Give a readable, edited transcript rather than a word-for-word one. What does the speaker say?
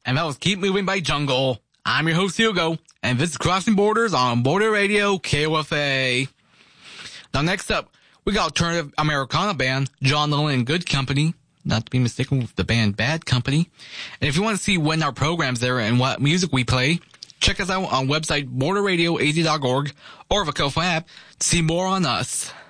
And that was Keep Moving by Jungle. I'm your host, Hugo, and this is Crossing Borders on Border Radio KOFA. Now, next up, we got alternative Americana band, John Lennon and Good Company, not to be mistaken with the band Bad Company. And if you want to see when our program's there and what music we play, check us out on website borderradioaz.org or the KOFA app to see more on us.